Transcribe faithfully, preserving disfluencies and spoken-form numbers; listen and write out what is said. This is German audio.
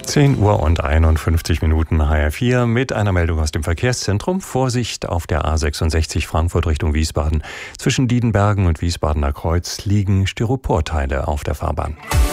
zehn Uhr und einundfünfzig Minuten H R vier mit einer Meldung aus dem Verkehrszentrum. Vorsicht auf der A sechsundsechzig Frankfurt Richtung Wiesbaden. Zwischen Diedenbergen und Wiesbadener Kreuz liegen Styroporteile auf der Fahrbahn.